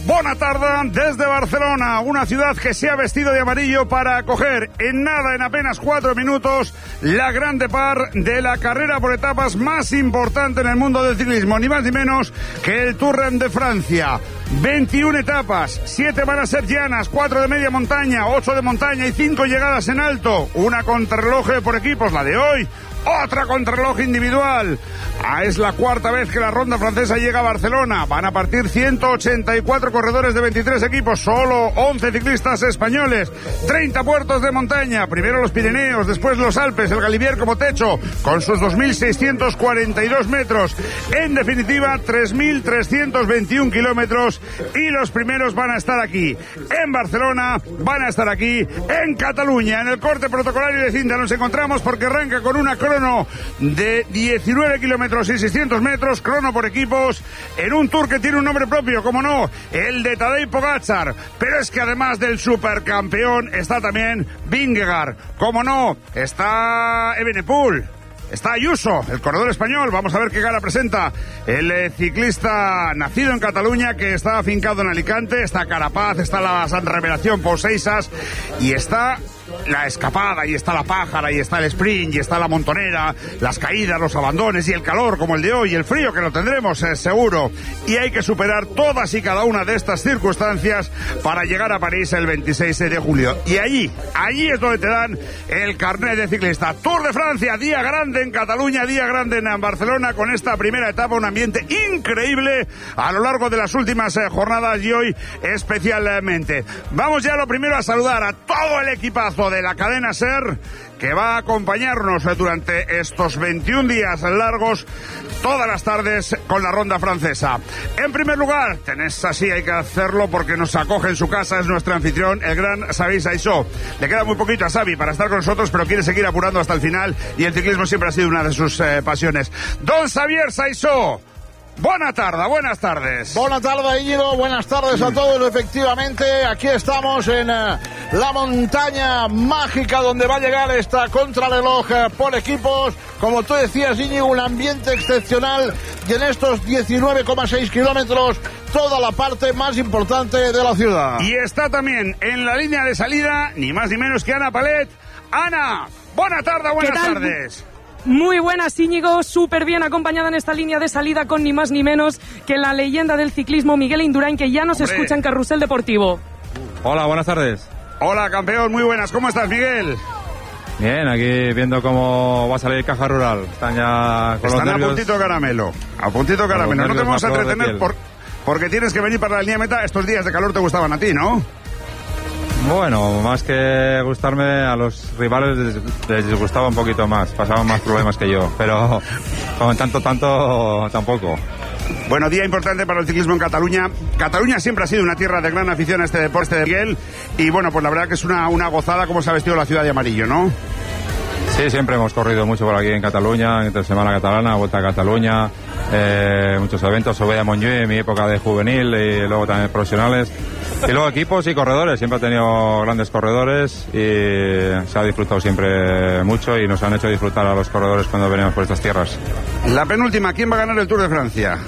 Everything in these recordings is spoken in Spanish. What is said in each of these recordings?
Bona tarda desde Barcelona, una ciudad que se ha vestido de amarillo para acoger en apenas 4 minutos, la grande par de la carrera por etapas más importante en el mundo del ciclismo, ni más ni menos que el Tour de Francia. 21 etapas, 7 van a ser llanas, 4 de media montaña, 8 de montaña y 5 llegadas en alto. Una contrarreloj por equipos, la de hoy. Otra contrarreloj individual. Es la cuarta vez que la ronda francesa llega a Barcelona. Van a partir 184 corredores de 23 equipos, solo 11 ciclistas españoles, 30 puertos de montaña, primero los Pirineos, después los Alpes, el Galibier como techo, con sus 2.642 metros. En definitiva, 3.321 kilómetros, y los primeros van a estar aquí, en Barcelona, van a estar aquí, en Cataluña, en el corte protocolario de cinta. Nos encontramos porque arranca con una crono de 19 kilómetros y 600 metros, crono por equipos, en un Tour que tiene un nombre propio, como no, el de Tadej Pogačar. Pero es que además del supercampeón está también Vingegaard, como no, está Evenepoel, está Ayuso, el corredor español. Vamos a ver qué cara presenta el ciclista nacido en Cataluña, que está afincado en Alicante. Está Carapaz, está la San Revelación Pouseiras, y está la escapada, y está la pájara, y está el sprint, y está la montonera, las caídas, los abandones, y el calor como el de hoy, y el frío que lo tendremos seguro. Y hay que superar todas y cada una de estas circunstancias para llegar a París el 26 de julio. Y allí es donde te dan el carnet de ciclista. Tour de Francia, día grande en Cataluña, día grande en Barcelona, con esta primera etapa, un ambiente increíble a lo largo de las últimas jornadas, y hoy especialmente. Vamos ya lo primero a saludar a todo el equipazo de la cadena SER, que va a acompañarnos durante estos 21 días largos, todas las tardes, con la ronda francesa. En primer lugar, hay que hacerlo porque nos acoge en su casa, es nuestro anfitrión, el gran Xavi Saissó. Le queda muy poquito a Xavi para estar con nosotros, pero quiere seguir apurando hasta el final, y el ciclismo siempre ha sido una de sus pasiones. Don Xavier Saissó, buenas tardes. Buenas tardes, Íñigo, buenas tardes a todos. Efectivamente, aquí estamos en la montaña mágica donde va a llegar esta contrarreloj por equipos. Como tú decías, Íñigo, un ambiente excepcional, y en estos 19,6 kilómetros, toda la parte más importante de la ciudad. Y está también en la línea de salida, ni más ni menos que Ana Palet. Ana, buenas tardes. Muy buenas, Íñigo, súper bien acompañada en esta línea de salida con ni más ni menos que la leyenda del ciclismo, Miguel Indurain, que ya nos escucha en Carrusel Deportivo. Hola, buenas tardes. Hola, campeón, muy buenas. ¿Cómo estás, Miguel? Bien, aquí viendo cómo va a salir Caja Rural. Están ya con los nervios. A puntito caramelo. No te vamos a entretener porque tienes que venir para la línea meta. Estos días de calor te gustaban a ti, ¿no? Bueno, más que gustarme, a los rivales les disgustaba un poquito más, pasaban más problemas que yo, pero con tanto tampoco. Bueno, día importante para el ciclismo en Cataluña. Cataluña siempre ha sido una tierra de gran afición a este deporte de Miguel, y bueno, pues la verdad que es una gozada cómo se ha vestido la ciudad de amarillo, ¿no? Sí, siempre hemos corrido mucho por aquí en Cataluña, entre Semana Catalana, Vuelta a Cataluña, muchos eventos, Sobella Montjuïc en mi época de juvenil, y luego también profesionales, y luego equipos y corredores. Siempre ha tenido grandes corredores y se ha disfrutado siempre mucho, y nos han hecho disfrutar a los corredores cuando venimos por estas tierras. La penúltima, ¿quién va a ganar el Tour de Francia?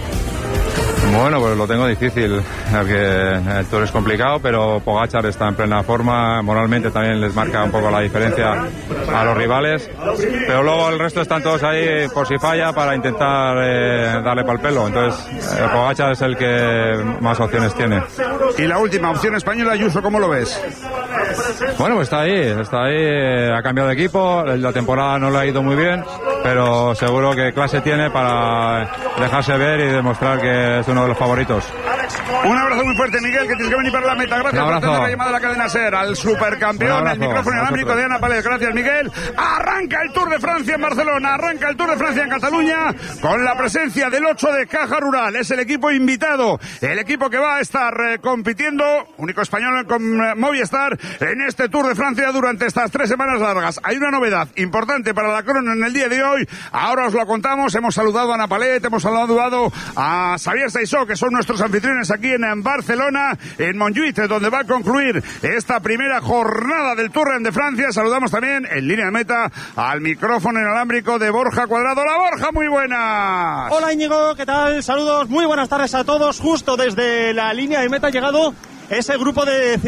Bueno, pues lo tengo difícil, porque el Tour es complicado, pero Pogačar está en plena forma, moralmente también les marca un poco la diferencia a los rivales, pero luego el resto están todos ahí por si falla para intentar darle pa'l pelo. Entonces Pogačar es el que más opciones tiene. Y la última opción española, Ayuso, ¿cómo lo ves? Bueno, pues está ahí, ha cambiado de equipo, la temporada no le ha ido muy bien, pero seguro que clase tiene para dejarse ver y demostrar que es uno de los favoritos. Un abrazo muy fuerte, Miguel, que tienes que venir para la meta. Gracias por tener la llamada de la cadena SER al supercampeón, el micrófono inalámbrico de Ana Palet. Gracias, Miguel. Arranca el Tour de Francia en Barcelona, arranca el Tour de Francia en Cataluña, con la presencia del 8 de Caja Rural. Es el equipo invitado, el equipo que va a estar compitiendo, único español con Movistar, en este Tour de Francia durante estas 3 semanas largas. Hay una novedad importante para la crono en el día de hoy. Ahora os lo contamos. Hemos saludado a Ana Palet, hemos saludado a Xavier Saissó, que son nuestros anfitriones varones aquí en Barcelona, en Montjuïc, donde va a concluir esta primera jornada del Tour de Francia. Saludamos también en línea de meta al micrófono inalámbrico de Borja Cuadrado. ¡Hola, Borja! ¡Muy buenas! Hola, Íñigo, ¿qué tal? Saludos, muy buenas tardes a todos. Justo desde la línea de meta ha llegado ese grupo de